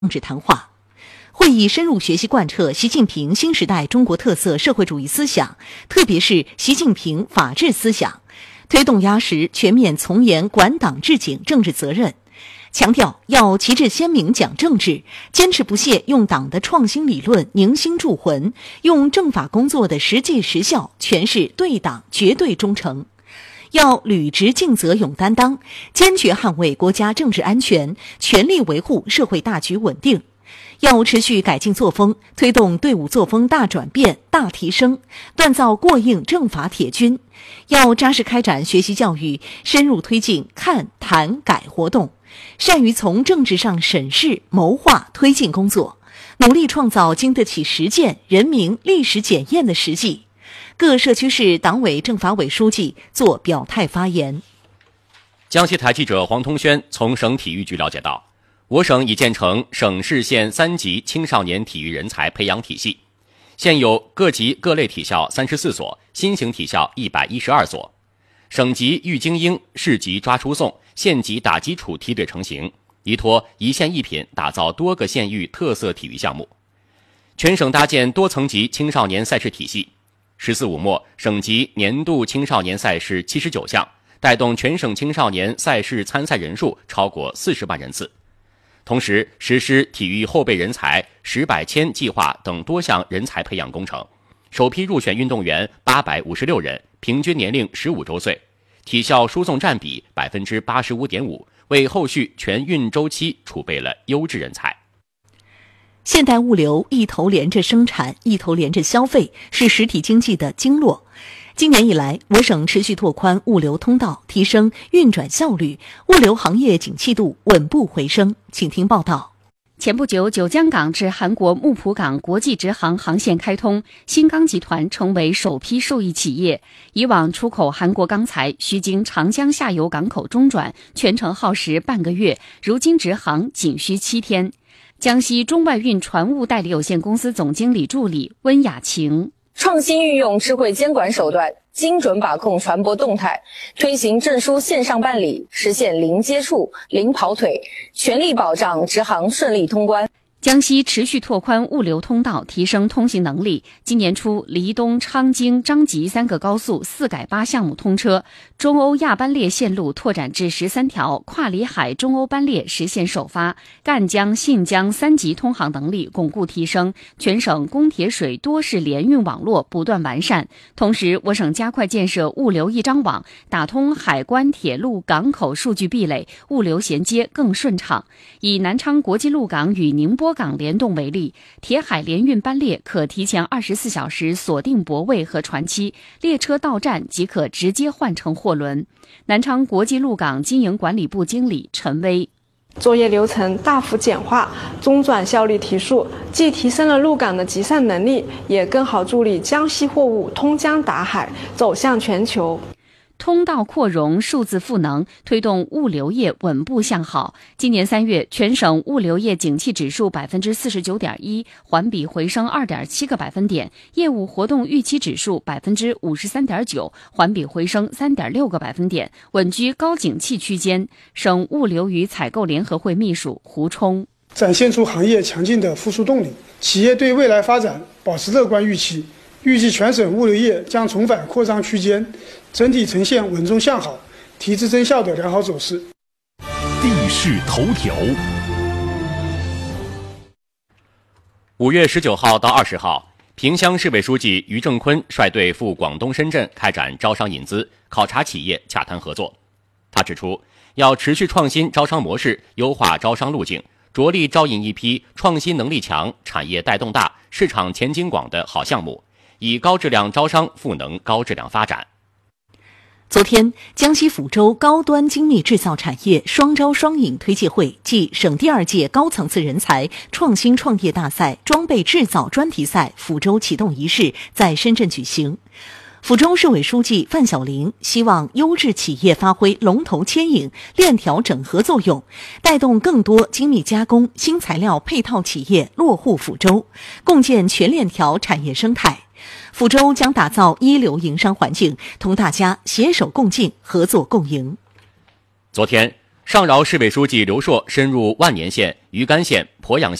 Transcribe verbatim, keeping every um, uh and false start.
政治谈话。会议深入学习贯彻习近平新时代中国特色社会主义思想，特别是习近平法治思想，推动压实全面从严管党治警政治责任。强调要旗帜鲜明讲政治，坚持不懈用党的创新理论凝心铸魂，用政法工作的实际实效诠释对党绝对忠诚。要履职尽责勇担当，坚决捍卫国家政治安全，全力维护社会大局稳定。要持续改进作风，推动队伍作风大转变、大提升，锻造过硬政法铁军。要扎实开展学习教育，深入推进看、谈、改活动，善于从政治上审视、谋划、推进工作，努力创造经得起实践、人民历史检验的实际。各社区市党委政法委书记作表态发言。 江西台记者黄通轩从省体育局了解到，我省已建成省市县三级青少年体育人才培养体系，现有各级各类体校三十四所，新型体校一百一十二所，省级育精英，市级抓出送，县级打基础梯队成型，依托一县一品打造多个县域特色体育项目。全省搭建多层级青少年赛事体系，十四五末省级年度青少年赛事七十九项，带动全省青少年赛事参赛人数超过四十万人次。同时实施体育后备人才十百千计划等多项人才培养工程，首批入选运动员八百五十六人，平均年龄十五周岁，体校输送占比 百分之八十五点五， 为后续全运周期储备了优质人才。 现代物流一头连着生产，一头连着消费，是实体经济的经络。今年以来，我省持续拓宽物流通道，提升运转效率，物流行业景气度稳步回升。请听报道。 前不久，九江港至韩国木浦港国际直航航线开通，新钢集团成为首批受益企业。以往出口韩国钢材需经长江下游港口中转，全程耗时半个月，如今直航仅需七天。江西中外运船务代理有限公司总经理助理温雅晴， 创新运用智慧监管手段，精准把控船舶动态，推行证书线上办理，实现零接触、零跑腿，全力保障直航顺利通关。 江西持续拓宽物流通道，提升通行能力。今年初，黎东、昌京、张集三个高速四改八项目通车，中欧亚班列线路拓展至十三条，跨里海中欧班列实现首发。赣江、信江三级通航能力巩固提升，全省公铁水多式联运网络不断完善。同时，我省加快建设物流一张网，打通海关、铁路、港口数据壁垒，物流衔接更顺畅。以南昌国际陆港与宁波港联动为例，铁海联运班列可提前二十四小时锁定泊位和船期，列车到站即可直接换乘货轮。南昌国际陆港经营管理部经理陈威， 作业流程大幅简化，中转效率提速，既提升了陆港的集散能力，也更好助力江西货物通江达海，走向全球。 通道扩容，数字赋能，推动物流业稳步向好。今年三月，全省物流业景气指数百分之四十九点一，环比回升二点七个百分点；业务活动预期指数百分之五十三点九，环比回升三点六个百分点，稳居高景气区间。省物流与采购联合会秘书胡冲， 展现出行业强劲的复苏动力，企业对未来发展保持乐观预期。预计全省物流业将重返扩张区间，整体呈现稳中向好、提质增效的良好走势。 地势头条。 五月十九号到二十号，萍乡市委书记于正坤率队赴广东深圳开展招商引资，考察企业，洽谈合作。他指出，要持续创新招商模式，优化招商路径，着力招引一批创新能力强、产业带动大、市场前景广的好项目，以高质量招商赋能高质量发展。 昨天，江西抚州高端精密制造产业双招双引推介会暨省第二届高层次人才创新创业大赛装备制造专题赛抚州启动仪式在深圳举行。抚州市委书记范晓玲希望优质企业发挥龙头牵引、链条整合作用，带动更多精密加工、新材料配套企业落户抚州，共建全链条产业生态。抚州将打造一流营商环境，同大家携手共进、合作共赢。 昨天， 上饶市委书记刘硕深入万年县、鱼干县、鄱阳县